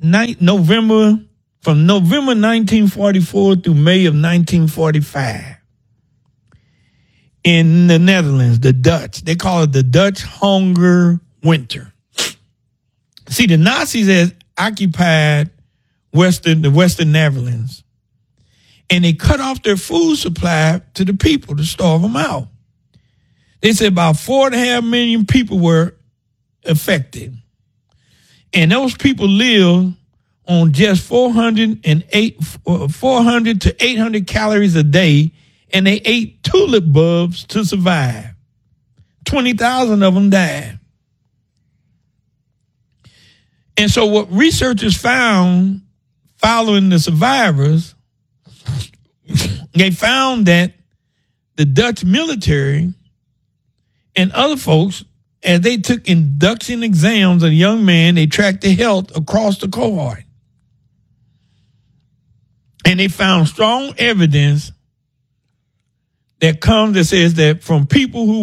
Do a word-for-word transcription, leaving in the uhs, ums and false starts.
ni- November, from November nineteen forty-four through May of nineteen forty-five. In the Netherlands, the Dutch, they call it the Dutch Hunger Winter. See, the Nazis had occupied Western, the Western Netherlands, and they cut off their food supply to the people to starve them out. They said about four and a half million people were affected. And those people live on just four hundred eight, four hundred to eight hundred calories a day, and they ate tulip bulbs to survive. twenty thousand of them died. And so what researchers found following the survivors, they found that the Dutch military and other folks, as they took induction exams of a young man, they tracked their health across the cohort. And they found strong evidence that comes that says that from people who